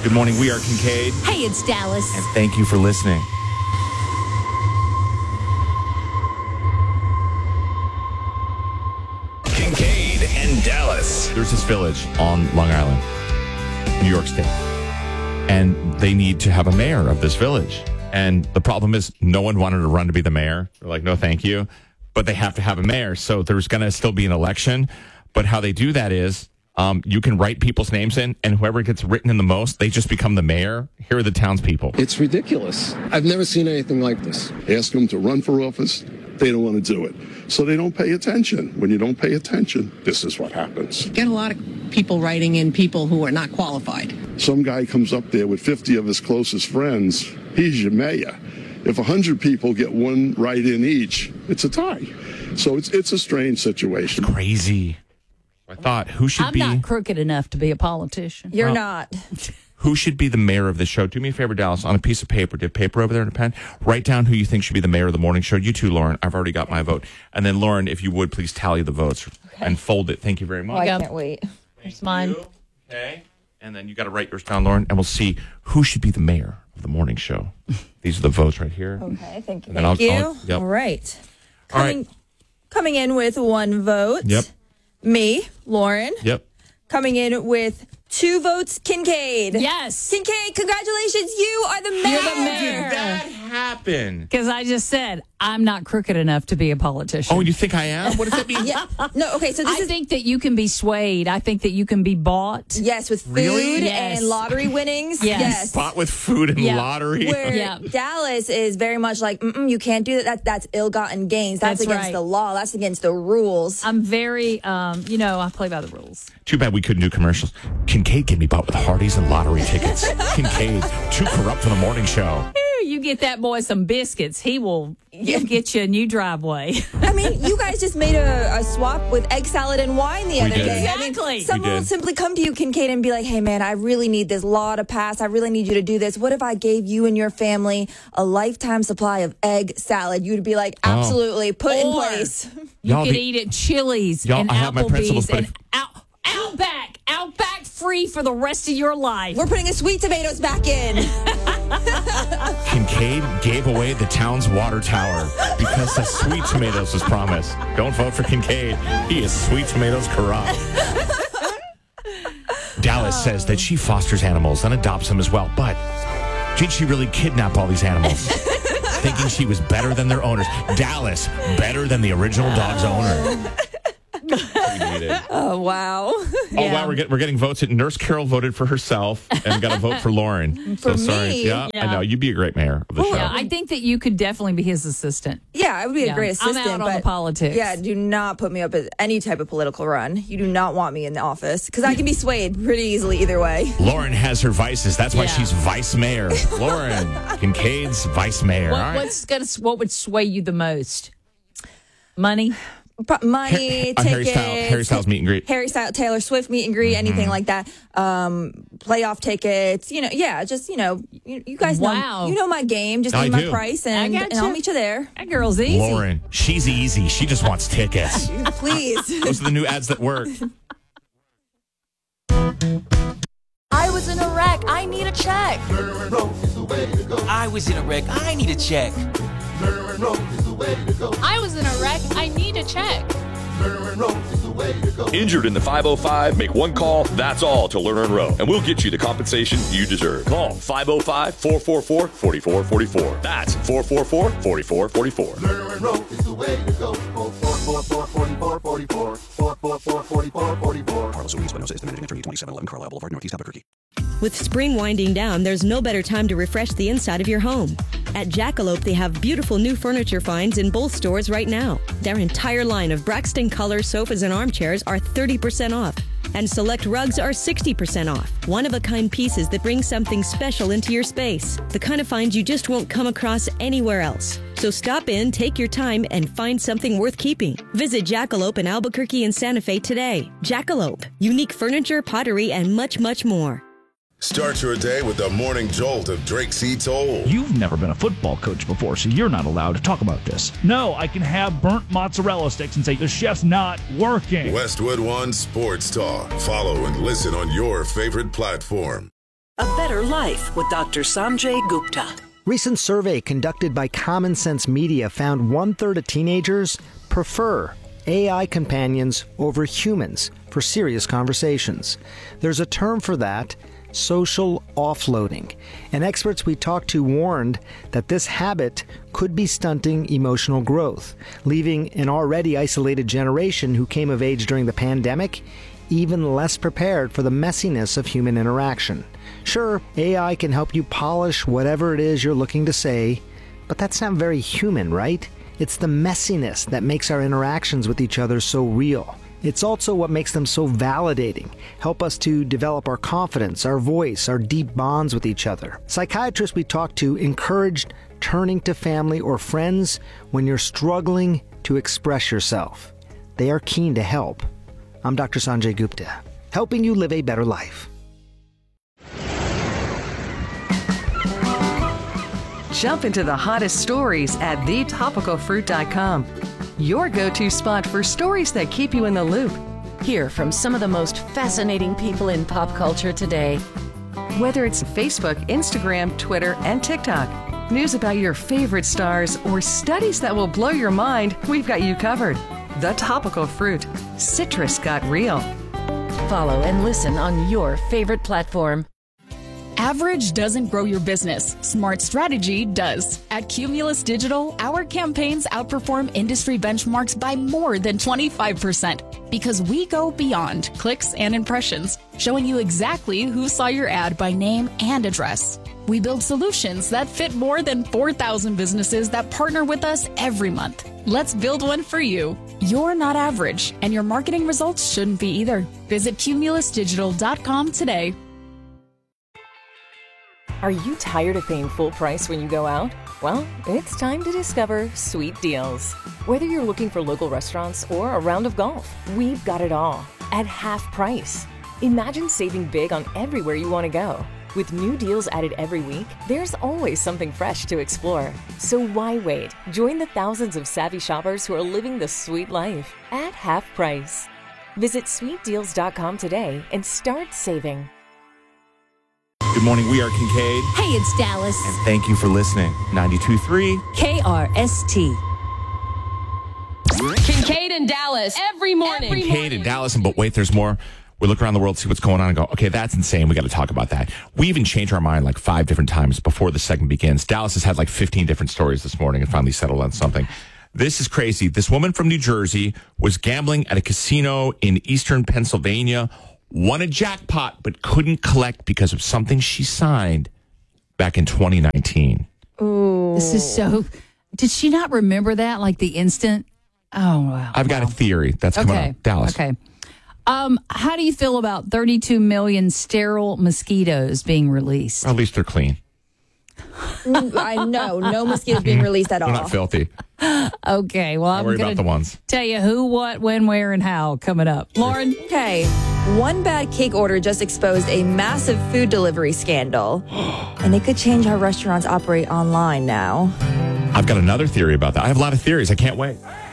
Good morning. We are Kincaid. Hey, it's Dallas. And thank you for listening. Kincaid and Dallas. There's this village on Long Island, New York State, and they need to have a mayor of this village. And the problem is no one wanted to run to be the mayor. They're like, no, thank you. But they have to have a mayor. So there's going to still be an election. But how they do that is you can write people's names in, and whoever gets written in the most, they just become the mayor. Here are the townspeople. It's ridiculous. I've never seen anything like this. Ask them to run for office. They don't want to do it. So they don't pay attention. When you don't pay attention, this is what happens. Get a lot of people writing in people who are not qualified. Some guy comes up there with 50 of his closest friends. He's your mayor. If 100 people get one write-in each, it's a tie. So it's a strange situation. Crazy. I thought, who should be... I'm not crooked enough to be a politician. You're not. Who should be the mayor of the show? Do me a favor, Dallas, on a piece of paper. Do you have paper over there and a pen? Write down who you think should be the mayor of the morning show. You too, Lauren. I've already got my vote. And then, Lauren, if you would, please tally the votes and fold it. Thank you very much. Oh, I can't wait. Here's mine. Okay. And then you got to write yours down, Lauren, and we'll see who should be the mayor of the morning show. These are the votes right here. Okay, thank you. Thank you. Yep. All right. All right. Coming in with one vote. Yep. Me, Lauren. Yep. Coming in with 2 votes, Kincaid. Yes. Kincaid, congratulations. You are the mayor. You're the mayor. Did that happen? Because I just said, I'm not crooked enough to be a politician. Oh, you think I am? What does that mean? Yeah. No, okay, so this I think that you can be swayed. I think that you can be bought. Yes, with food Really? Yes. and lottery winnings. Yes. Bought with food and Yeah. lottery. Where Yeah. Dallas is very much like, you can't do that. That's ill-gotten gains. That's against right. the law. That's against the rules. I'm very, I play by the rules. Too bad we couldn't do commercials. Kincaid can be bought with Hardee's and lottery tickets. Kincaid, too corrupt for the morning show. You get that boy some biscuits, he'll get you a new driveway. I mean, you guys just made a swap with egg salad and wine the other did. day. Exactly. I mean, We someone will did. simply come to you, Kincaid, and be like, hey, man, I really need this law to pass. I really need you to do this. What if I gave you and your family a lifetime supply of egg salad? You'd be like, absolutely, put in Or- place. You Y'all could be- eat at Chili's Y'all, and I have my principles, Applebee's but and Outback free for the rest of your life. We're putting the sweet tomatoes back in. Kincaid gave away the town's water tower because the sweet tomatoes was promised. Don't vote for Kincaid. He is sweet tomatoes corrupt. Dallas says that she fosters animals and adopts them as well, but did she really kidnap all these animals? Thinking she was better than their owners. Dallas, better than the original dog's owner. Oh, wow. Oh, wow, we're getting votes. Nurse Carol voted for herself and got a vote for Lauren. For sorry. me? Yeah, I Yeah. know. You'd be a great mayor of the show. Yeah, I think that you could definitely be his assistant. Yeah, I would be a Yeah. great I'm assistant. out on but the politics. Yeah, do not put me up at any type of political run. You do not want me in the office because I can be swayed pretty easily either way. Lauren has her vices. That's why Yeah. she's vice mayor. Lauren, Kincaid's vice mayor. All right. What would sway you the most? Money? Money, Harry tickets, Styles meet and greet. Harry Styles, Taylor Swift meet and greet, anything like that. Playoff tickets, you guys Wow. know my game. Just I give my do. price I and gotcha. I'll meet you there. That girl's easy. Lauren, she's easy. She just wants tickets. Please. Those are the new ads that work. I was in a wreck. I need a check. I was in a wreck. I need a check. I was in a wreck. I need a check. Injured in the 505, make one call, that's all to Lerner and Rowe, and we'll get you the compensation you deserve. Call 505-444-4444. That's 444-4444. Lerner and Rowe is the way to go. 444-4444. 444-4444. Carlos Solis, Espinosa, estimated attorney, 2711 Carlisle Boulevard, Northeast Albuquerque. With spring winding down, there's no better time to refresh the inside of your home. At Jackalope, they have beautiful new furniture finds in both stores right now. Their entire line of Braxton Color sofas and armchairs are 30% off. And select rugs are 60% off. One-of-a-kind pieces that bring something special into your space. The kind of finds you just won't come across anywhere else. So stop in, take your time, and find something worth keeping. Visit Jackalope in Albuquerque and Santa Fe today. Jackalope. Unique furniture, pottery, and much, much more. Start your day with the morning jolt of Drake C. Toll. You've never been a football coach before, so you're not allowed to talk about this. No, I can have burnt mozzarella sticks and say the chef's not working. Westwood One Sports Talk. Follow and listen on your favorite platform. A Better Life with Dr. Sanjay Gupta. Recent survey conducted by Common Sense Media found 1/3 of teenagers prefer AI companions over humans for serious conversations. There's a term for that, social offloading. And experts we talked to warned that this habit could be stunting emotional growth, leaving an already isolated generation who came of age during the pandemic even less prepared for the messiness of human interaction. Sure, AI can help you polish whatever it is you're looking to say, but that's not very human, right? It's the messiness that makes our interactions with each other so real. It's also what makes them so validating, help us to develop our confidence, our voice, our deep bonds with each other. Psychiatrists we talked to encouraged turning to family or friends when you're struggling to express yourself. They are keen to help. I'm Dr. Sanjay Gupta, helping you live a better life. Jump into the hottest stories at thetopicalfruit.com. Your go-to spot for stories that keep you in the loop. Hear from some of the most fascinating people in pop culture today. Whether it's Facebook, Instagram, Twitter, and TikTok, news about your favorite stars, or studies that will blow your mind, we've got you covered. The Topical Fruit. Citrus got real. Follow and listen on your favorite platform. Average doesn't grow your business. Smart strategy does. At Cumulus Digital, our campaigns outperform industry benchmarks by more than 25% because we go beyond clicks and impressions, showing you exactly who saw your ad by name and address. We build solutions that fit more than 4,000 businesses that partner with us every month. Let's build one for you. You're not average, and your marketing results shouldn't be either. Visit cumulusdigital.com today. Are you tired of paying full price when you go out? Well, it's time to discover Sweet Deals. Whether you're looking for local restaurants or a round of golf, we've got it all at half price. Imagine saving big on everywhere you want to go. With new deals added every week, there's always something fresh to explore. So why wait? Join the thousands of savvy shoppers who are living the sweet life at half price. Visit sweetdeals.com today and start saving. Good morning. We are Kincaid. Hey, it's Dallas. And thank you for listening. 92.3 KRST. Kincaid and Dallas every morning. Kincaid and Dallas. But wait, there's more. We look around the world, see what's going on, and go, okay, that's insane. We got to talk about that. We even changed our mind like 5 different times before the segment begins. Dallas has had like 15 different stories this morning and finally settled on something. This is crazy. This woman from New Jersey was gambling at a casino in eastern Pennsylvania, won a jackpot, but couldn't collect because of something she signed back in 2019. Ooh. This is so... Did she not remember that, like the instant? Oh, wow. I've got a theory that's coming up. Dallas. Okay. How do you feel about 32 million sterile mosquitoes being released? At least they're clean. I know. No mosquitoes being released at all. They're not filthy. Okay. Well, I'm about the ones. Tell you who, what, when, where, and how coming up. Lauren? Okay. One bad cake order just exposed a massive food delivery scandal. And it could change how restaurants operate online now. I've got another theory about that. I have a lot of theories. I can't wait.